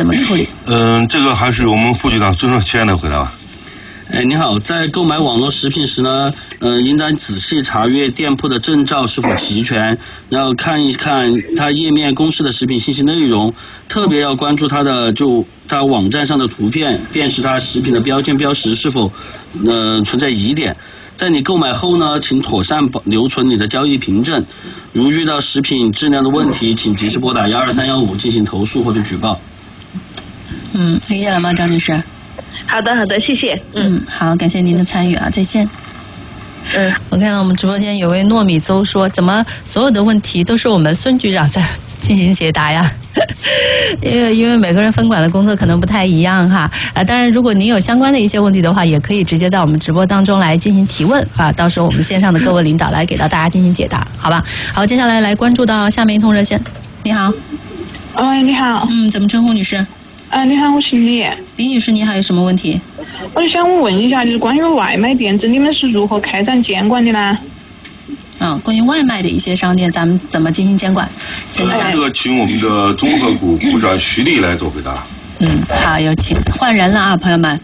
怎么处理？ 这个还是我们副局长孙少谦来回答吧。 你好，在购买网络食品时呢，应当仔细查阅店铺的证照是否齐全，然后看一看它页面公示的食品信息内容，特别要关注它网站上的图片，辨识它食品的标签标识是否存在疑点。在你购买后呢，请妥善留存你的交易凭证。如遇到食品质量的问题，请及时拨打12315进行投诉或者举报。 理解了吗，张女士？ 好的，谢谢。 好，感谢您的参与啊，再见。我看到我们直播间有位糯米邹说，怎么所有的问题都是我们孙局长在进行解答呀？因为每个人分管的工作可能不太一样哈。当然，如果您有相关的一些问题的话，也可以直接在我们直播当中来进行提问啊，到时候我们线上的各位领导来给到大家进行解答，好吧？好，接下来来关注到下面一通热线。你好。 你好。 怎么称呼女士？ 你好，我姓李。 李女士，你还有什么问题？ 我就想问一下，就是关于外卖店，你们是如何开展监管的呢？ 关于外卖的一些商店，咱们怎么进行监管？ 这个请我们的综合股股长徐丽来做回答。 好，有请。换人了啊，朋友们。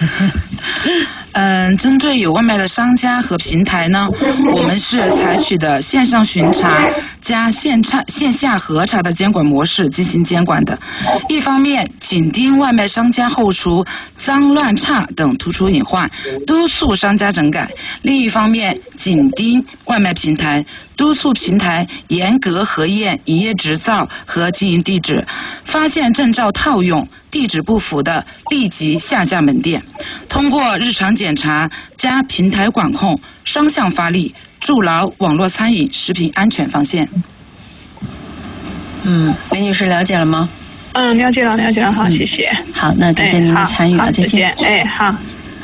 针对有外卖的商家和平台呢，我们是采取的线上巡查加线下核查的监管模式进行监管的。一方面紧盯外卖商家后厨脏乱差等突出隐患，督促商家整改；另一方面紧盯外卖平台，督促平台严格核验营业执照和经营地址，发现证照套用、地址不符的立即下架门店。通过日常检查加平台管控，双向发力，筑牢网络餐饮食品安全防线。 梅女士了解了吗？ 了解了，好，谢谢。 好，那感谢您的参与啊，再见。 好。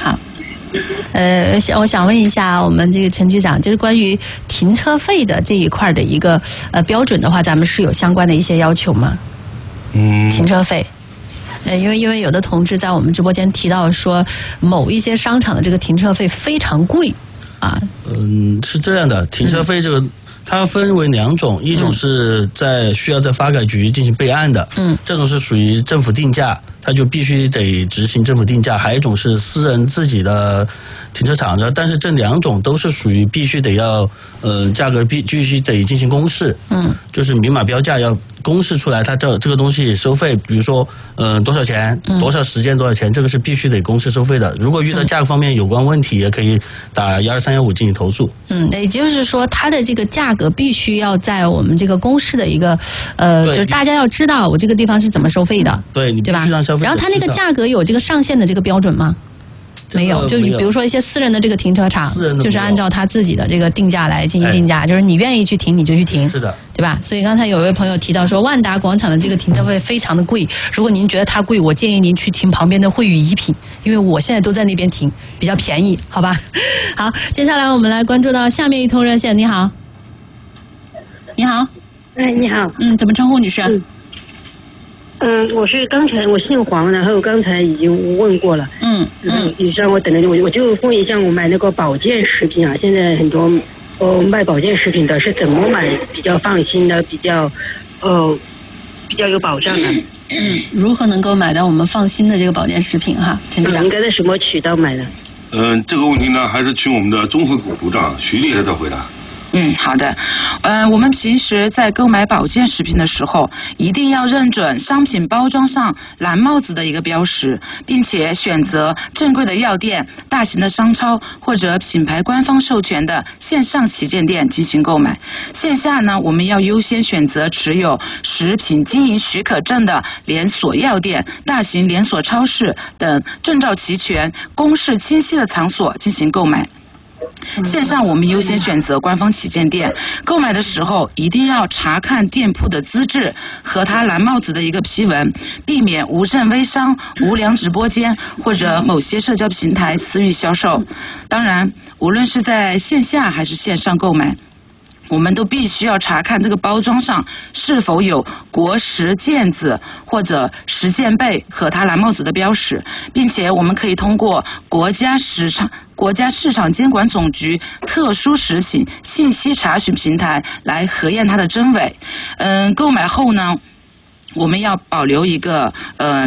我想问一下我们这个陈局长，就是关于停车费的这一块的一个标准的话，咱们是有相关的一些要求吗？停车费。因为有的同志在我们直播间提到说，某一些商场的这个停车费非常贵啊。 是这样的，停车费这个它分为两种，一种是需要在发改局进行备案的，这种是属于政府定价，它就必须得执行政府定价；还有一种是私人自己的停车场的，但是这两种都是属于必须得要价格必须得进行公示，就是明码标价要公示出来，它这个东西收费，比如说多少钱、多少时间、多少钱，这个是必须得公示收费的。如果遇到价格方面有关问题，也可以打12315进行投诉。 也就是说，它的这个价格必须要在我们这个公示的一个就是大家要知道我这个地方是怎么收费的， 对，你必须让消费者知道。 然后它那个价格有这个上限的这个标准吗？没有，就比如说一些私人的这个停车场，就是按照他自己的这个定价来进行定价，就是你愿意去停你就去停， 是的， 对吧？所以刚才有位朋友提到说，万达广场的这个停车费非常的贵，如果您觉得它贵，我建议您去停旁边的惠宇怡品，因为我现在都在那边停，比较便宜，好吧？好，接下来我们来关注到下面一通热线。你好，你好， 你好， 怎么称呼女士？ 我是我姓黄，然后刚才已经问过了，你让我等着我就问一下，我买那个保健食品啊，现在很多卖保健食品的是怎么买比较放心的，比较有保障的？ 如何能够买到我们放心的这个保健食品哈？陈局长， 应该在什么渠道买的？ 这个问题呢，还是请我们的综合股股长徐丽来做回答。 好的。我们平时在购买保健食品的时候，一定要认准商品包装上蓝帽子的一个标识，并且选择正规的药店、大型的商超或者品牌官方授权的线上旗舰店进行购买。线下呢，我们要优先选择持有食品经营许可证的连锁药店、大型连锁超市等证照齐全、公示清晰的场所进行购买。线上我们优先选择官方旗舰店，购买的时候一定要查看店铺的资质和它蓝帽子的一个批文，避免无证微商、无良直播间或者某些社交平台私域销售。当然，无论是在线下还是线上购买，我们都必须要查看这个包装上是否有国食健子或者食健贝和它蓝帽子的标识，并且我们可以通过国家市场监管总局特殊食品信息查询平台来核验它的真伪。购买后呢，我们要保留一个